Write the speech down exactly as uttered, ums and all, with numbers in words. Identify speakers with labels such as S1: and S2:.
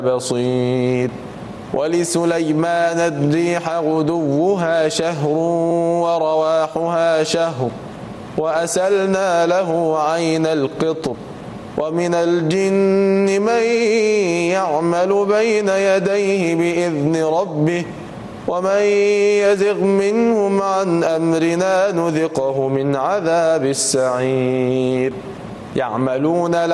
S1: بصير. ولسليمان الريح غدوها شهر ورواحها شهر وأسلنا له عين القطر. ومن الجن من يعمل بين يديه بإذن ربه ومن يزغ منهم عن أمرنا نذقه من عذاب السعير. يعملون